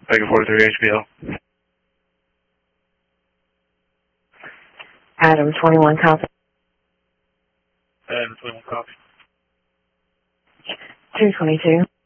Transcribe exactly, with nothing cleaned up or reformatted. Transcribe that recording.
Vega forty-three H B L. Adam twenty-one copy. Adam twenty-one copy. two twenty-two.